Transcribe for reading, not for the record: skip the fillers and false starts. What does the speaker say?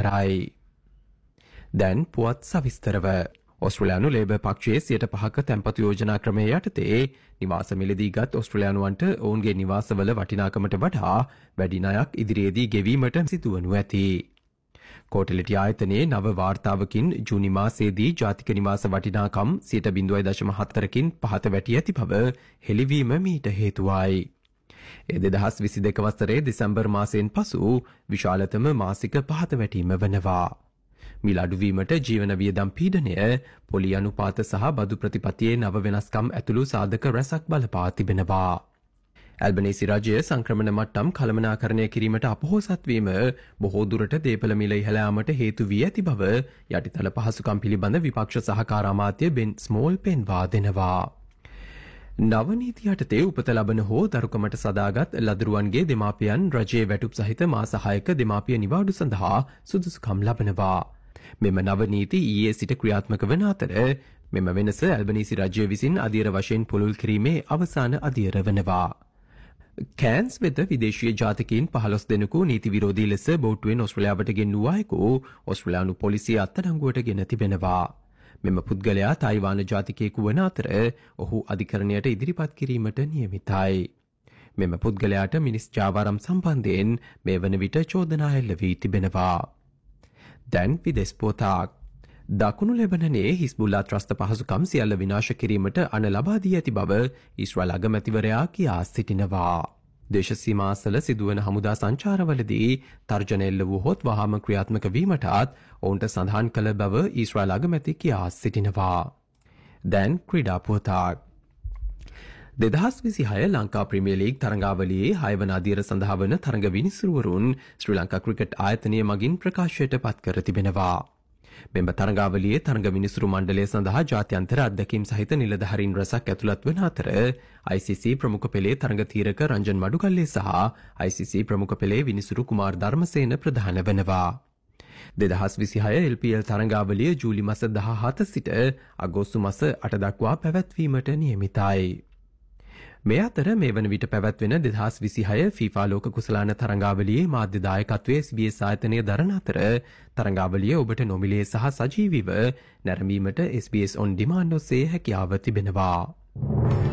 කරයි. දැන් පුවත් සවිස්තරව ඔස්ට්‍රේලියානු ලේබර් පක්ෂයේ 5% තැන්පතු යෝජනා ක්‍රමය යටතේ නිවාස මිලදීගත් ඔස්ට්‍රේලියානුවන්ට ඔවුන්ගේ නිවාසවල වටිනාකමට වඩා වැඩි ණයක් ඉදිරියේදී ගෙවීමට සිදුවනු ඇති. කෝටලිටි ආයතනයේ නව වාර්තාවකින් ජූනි මාසයේදී ජාතික නිවාස වටිනාකම් 0.4කින් පහත වැටි ඇති බව හෙළිවීම මීට හේතුවයි. ඒ 2022 වසරේ දෙසැම්බර් මාසයෙන් පසු විශාලතම මාසික පහත වැටීම වනවා. මිල අඩුවීමට ජීවන වියදම් පීඩනය, පොලි අනුපාත සහ බදු ප්‍රතිපත්තියේ නව වෙනස්කම් ඇතුළු සාධක රැසක් බලපා තිබෙනවා. ඇල්බනීසි රජය සංක්‍රමණ මට්ටම් කළමනාකරණය කිරීමට අපොහොසත් වීම බොහෝ දුරට දේපළ මිල ඉහළ යාමට හේතු වී ඇති බව යටිතල පහසුකම් පිළිබඳ විපක්ෂ සහකාර අමාත්‍ය බෙන් ස්මෝල් පෙන්වා දෙනවා. නව නීති යටතේ උපත ලබන හෝ දරුකමට සදාගත් ලදරුවන්ගේ දෙමාපියන් රජයේ වැටුප් සහිත මාස 6ක දෙමාපිය නිවාඩු සඳහා සුදුසුකම් ලබනවා. මෙම නව නීති ඊයේ සිට ක්‍රියාත්මක වන අතර මෙම වෙනස ඇල්බනීසි රජය විසින් අධීර වශයෙන් පුළුල් කිරීමේ අවසාන අධීර වනවා. කෑන්ස් වෙත විදේශීය ජාතිකයින් 15 දෙනෙකු නීති විරෝධී ලෙස බෝට්ටුවෙන් ඔස්ට්‍රේලියාවට ගෙන්වූ අයෙකු ඔස්ට්‍රේලියානු පොලිසිය අත්අඩංගුවට ගෙන තිබෙනවා. මෙම පුද්ගලයා තායිවාන ජාතිකයෙකු වන අතර ඔහු අධිකරණයට ඉදිරිපත් කිරීමට නියමිතයි. මෙම පුද්ගලයාට මිනිස් ජාවාරම් සම්බන්ධයෙන් මේ වන විට චෝදනා එල්ල වී තිබෙනවා. දැන් විදෙස් පොතක්. දකුණු ලෙබනනයේ හිස්බුල්ලා ත්‍රස්ත පහසුකම් සියල්ල විනාශ කිරීමට අණ ලබා දී ඇති බව ඊශ්‍රායල් අගමැතිවරයා කියා සිටිනවා. දේශසීමාසල සිදුවන හමුදා සංචාරවලදී තර්ජන එල්ල වූහොත් වහාම ක්‍රියාත්මක වීමටත් ඔවුන්ට සඳහන් කළ බව ඊශ්‍රායල් අගමැති කියා සිටිනවා. දැන් ක්‍රීඩා පුවතක්. 2026 ලංකා ප්‍රීමියර් ලීග් තරඟාවලියේ 6 වන අදියර සඳහා වන තරඟ විනිසුරුවරුන් ශ්‍රී ලංකා ක්‍රිකට් ආයතනය මගින් ප්‍රකාශයට පත් කර තිබෙනවා. මෙම තරඟාවලියේ තරඟ විනිසුරු මණ්ඩලය සඳහා ජාත්‍යන්තර අත්දැකීම් සහිත නිලධාරීන් රැසක් ඇතුළත් වන අතර ICC ප්‍රමුඛ පෙළේ තරඟ තීරක රංජන් මඩුකල්ලේ සහ ICC ප්‍රමුඛ පෙළේ විනිසුරු කුමාර් ධර්මසේන ප්‍රධාන වනවා. 2026 LPL තරඟාවලිය ජූලි මාස 17 සිට අගෝස්තු මාස 8 දක්වා පැවැත්වීමට නියමිතයි. මේ අතර මේ වන විට පැවැත්වෙන 2026 FIFA ලෝක කුසලාන තරඟාවලියේ මාධ්‍ය දායකත්වයේ SBS ආයතනය දරන අතර තරඟාවලිය ඔබට නොමිලේ සහ සජීවීව නැරඹීමට SBS on demand ඔස්සේ හැකියාව තිබෙනවා.